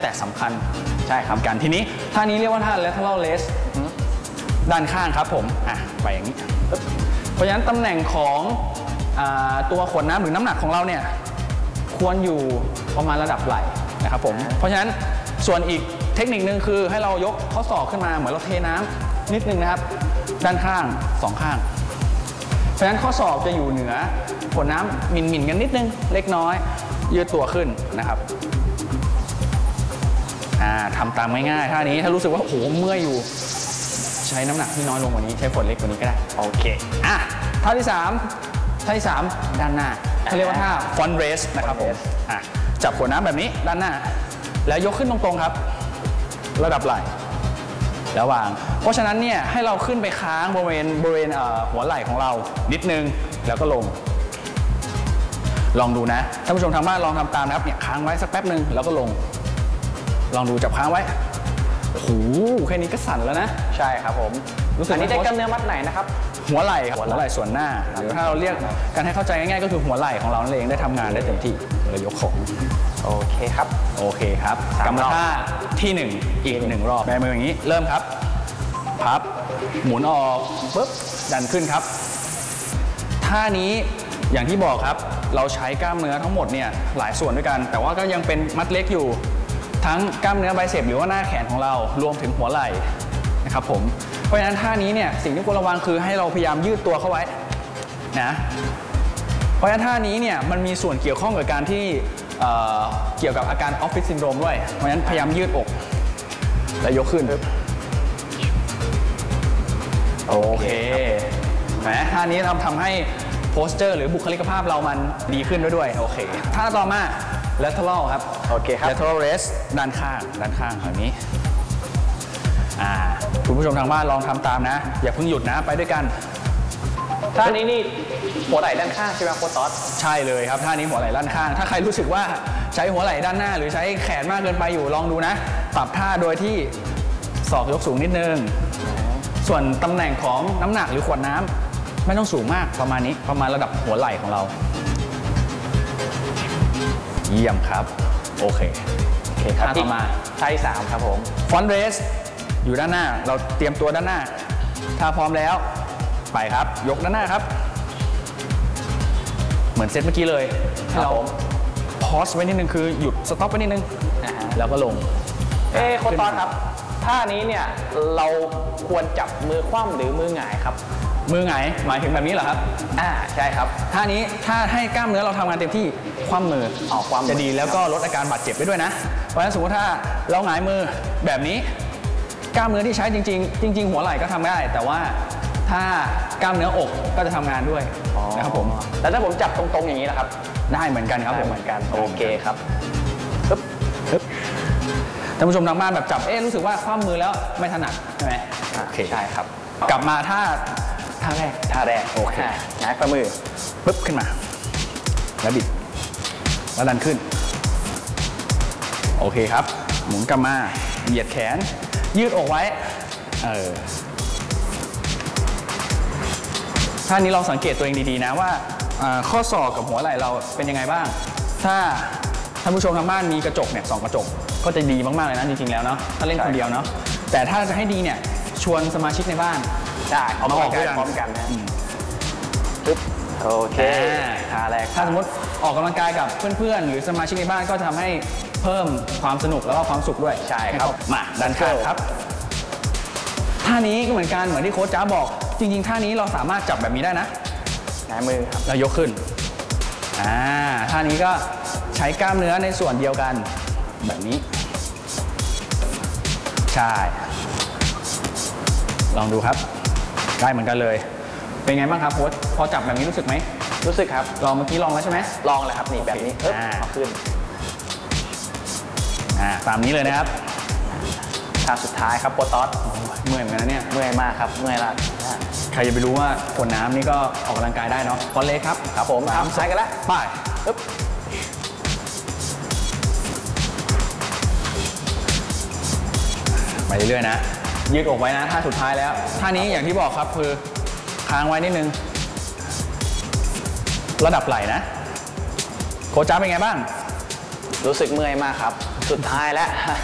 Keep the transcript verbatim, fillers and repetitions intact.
แต่สำคัญใช่ครับกันทีนี้ท่านี้เรียกว่าท่า lateral raise ด้านข้างครับผมอ่ะไปอย่างนี้เพราะฉะนั้นตำแหน่งของตัวขวดน้ำหรือน้ำหนักของเราเนี่ยควรอยู่ประมาณระดับไหล่นะครับผมเพราะฉะนั้นส่วนอีกเทคนิคนึงคือให้เรายกข้อศอกขึ้นมาเหมือนเราเทน้ำนิดนึงนะครับด้านข้างสองข้างเพราะฉะนั้นข้อศอกจะอยู่เหนือขวดน้ำมินมินกันนิดนึงเล็กน้อยยืดตัวขึ้นนะครับทำตามง่ายๆท่านี้ถ้ารู้สึกว่าโอ้โหเมื่อยอยู่ใช้น้ำหนักที่น้อยลงกว่านี้ใช้ขวดเล็กกว่านี้ก็ได้โอเคอ่ะท่าที่สามท่าที่สามด้านหน้าเขาเรียกว่าท่า front raise นะครับผมอ่ะจับขวดน้ำแบบนี้ด้านหน้าแล้วยกขึ้นตรงๆครับระดับไหล่แล้ววางเพราะฉะนั้นเนี่ยให้เราขึ้นไปค้างบริเวณบริเวณหัวไหล่ของเรานิดนึงแล้วก็ลงลองดูนะท่านผู้ชมทางบ้านลองทำตามนะครับเนี่ยค้างไว้สักแป๊บนึงแล้วก็ลงลองดูจับค้างไว้โอ้โหแค่นี้ก็สั่นแล้วนะใช่ครับผมอันนี้ได้กล้ามเนื้อมัดไหนนะครับหัวไหล่หัวไหล่ส่วนหน้าหรือถ้าเราเรียกกันให้เข้าใจง่ายๆก็คือหัวไหล่ของเรานั่นเองได้ทำงานได้เต็มที่เลยยกของโอเคครับโอเคครับกรรมท่าที่หนึ่งอีกหนึ่งรอบแบมืออย่างนี้เริ่มครับพับหมุนออกปุ๊บดันขึ้นครับท่านี้อย่างที่บอกครับเราใช้กล้ามเนื้อทั้งหมดเนี่ยหลายส่วนด้วยกันแต่ว่าก็ยังเป็นมัดเล็กอยู่ทั้งกล้ามเนื้อไบเซปหรือว่าหน้าแขนของเรารวมถึงหัวไหล่นะครับผมเพราะฉะนั้นท่านี้เนี่ยสิ่งที่ควรระวังคือให้เราพยายามยืดตัวเข้าไว้นะเพราะฉะนั้นท่านี้เนี่ยมันมีส่วนเกี่ยวข้องกับการที่เ, เกี่ยวกับอาการออฟฟิศซินโดรมด้วยเพราะฉะนั้นพยายามยืดอกและยกขึ้นโอเคแหมท่านี้ทำทำให้โพสเจอร์หรือบุคลิกภาพเรามันดีขึ้นด้วยด้วยโอเคท่าต่อมา lateral ครับโอเคครับ lateral raise ด้านข้างด้านข้างแบบนี้อ่าคุณผู้ชมทางบ้านลองทำตามนะอย่าเพิ่งหยุดนะไปด้วยกันท่านี้นี่หัวไหล่ด้านข้างใช่ไหมโค้ชต๊อดใช่เลยครับท่านี้หัวไหล่ด้านข้างถ้าใครรู้สึกว่าใช้หัวไหล่ด้านหน้าหรือใช้แขนมากเกินไปอยู่ลองดูนะปรับท่าโดยที่ศอกยกสูงนิดนึงส่วนตำแหน่งของน้ำหนักหรือขวดน้ำไม่ต้องสูงมากประมาณนี้ประมาณระดับหัวไหล่ของเราเยี่ยมครับโอเคโอเคครับต่อมาท่าที่สามครับผม front raise อยู่ด้านหน้าเราเตรียมตัวด้านหน้าถ้าพร้อมแล้วไปครับยกด้านหน้าครับเหมือนเซตเมื่อกี้เลยให้เราพอสไว้นิดนึงคือหยุดสต็อปไว้นิดนึงแล้วก็ลงเอ้โค้ชตอนครับท่านี้เนี่ยเราควรจับมือคว่ำหรือมือหงายครับมือหงายหมายถึงแบบนี้เหรอครับอ่าใช่ครับท่านี้ถ้าให้กล้ามเนื้อเราทำงานเต็มที่คว่ำมือออกความจะดีแล้วก็ลดอาการบาดเจ็บไปด้วยนะเพราะฉะนั้นสมมติถ้าเราหงายมือแบบนี้กล้ามเนื้อที่ใช้จริงๆจริงๆหัวไหล่ก็ทำได้แต่ว่าถ้ากล้ามเนื้ออกก็จะทำงานด้วยนะครับผมแล้วถ้าผมจับตรงๆอย่างนี้นะครับได้เหมือนกันครับผมเหมือนกันโอเคครับปึ๊บปึ๊บท่านผู้ชมทางบ้านแบบจับเอ๊ะรู้สึกว่าคว่ำมือแล้วไม่ถนัดใช่ไหมโอเคใช่ครับกลับมาท่าท่าแรกท่าแรกโอเคหงายฝ่ามือปึ๊บขึ้นมาแล้วบิดแล้วดันขึ้นโอเคครับหมุนกลับมาเหยียดแขนยืดอกไว้เออท่านี้เราสังเกตตัวเองดีๆนะว่าข้อศอกกับหัวไหล่เราเป็นยังไงบ้างถ้าท่านผู้ชมทางบ้านมีกระจกเนี่ยสองกระจกก็จะดีมากๆเลยนะจริงๆแล้วเนาะถ้าเล่นคนเดียวเนาะแต่ถ้าจะให้ดีเนี่ยชวนสมาชิกในบ้านได้เอามาออกด้วยกันพร้อมกันนะปึ๊บโอเคท่าแรกถ้าสมมติออกกำลังกายกับเพื่อนๆหรือสมาชิกในบ้านก็จะทำให้เพิ่มความสนุกแล้วก็ความสุขด้วยใช่ครับมาดันข้างครับท่านี้ก็เหมือนกันเหมือนที่โค้ชจ้าบอกจริงๆท่านี้เราสามารถจับแบบนี้ได้นะหงายมือครับแล้วยกขึ้นอ่าท่านี้ก็ใช้กล้ามเนื้อในส่วนเดียวกันแบบนี้ใช่ลองดูครับได้เหมือนกันเลยเป็นไงบ้างครับโค้ชพอจับแบบนี้รู้สึกไหมรู้สึกครับลองเมื่อกี้ลองแล้วใช่ไหมลองเลยครับนี่แบบนี้เออเอาขึ้นอ่าตามนี้เลยนะครับท่าสุดท้ายครับโปรตอสเมื่อยเหมือนกันนะเนี่ยเมื่อยมากครับเมื่อยมากใครจะไปรู้ว่าขวดน้ำนี่ก็ออกกำลังกายได้เนาะคอนเล็กครับครับผมทำใช้กันแล้วไปปึ๊บไปเรื่อยๆนะยืดอกไว้นะท่าสุดท้ายแล้วท่านี้อย่างที่บอกครับคือค้างไว้นิดนึงระดับไหล่นะโค้ชจ้าเป็นไงบ้างรู้สึกเมื่อยมากครับโอเคสุดท้ายแล้ว